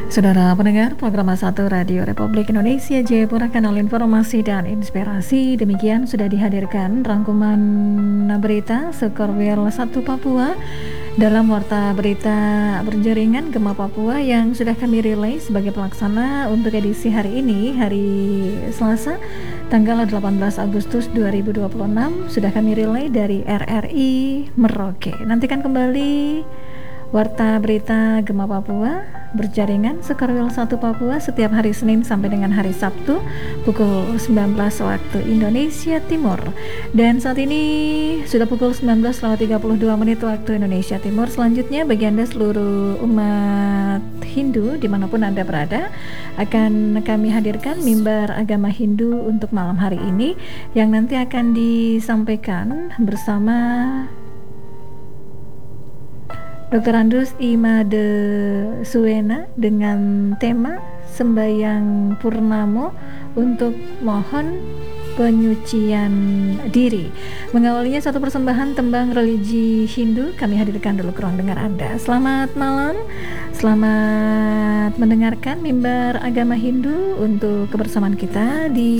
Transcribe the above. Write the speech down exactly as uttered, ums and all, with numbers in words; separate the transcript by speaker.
Speaker 1: Saudara pendengar program satu Radio Republik Indonesia Jayapura, kanal informasi dan inspirasi. Demikian sudah dihadirkan rangkuman berita Sekorwil satu Papua dalam warta berita berjaringan Gema Papua yang sudah kami relay sebagai pelaksana untuk edisi hari ini, hari Selasa tanggal delapan belas Agustus dua ribu dua puluh enam. Sudah kami relay dari R R I Merauke. Nantikan kembali warta berita Gema Papua berjaringan Sekorwil satu Papua setiap hari Senin sampai dengan hari Sabtu pukul sembilan belas waktu Indonesia Timur. Dan saat ini sudah pukul sembilan belas lewat tiga puluh dua menit waktu Indonesia Timur. Selanjutnya bagi Anda seluruh umat Hindu dimanapun Anda berada, akan kami hadirkan mimbar agama Hindu untuk malam hari ini yang nanti akan disampaikan bersama Doktor Andus Imade Suwena dengan tema Sembayang Purnamo untuk mohon penyucian diri. Mengawalinya satu persembahan tembang religi Hindu, kami hadirkan dulu ke ruang dengar Anda. Selamat malam, selamat mendengarkan mimbar agama Hindu untuk kebersamaan kita di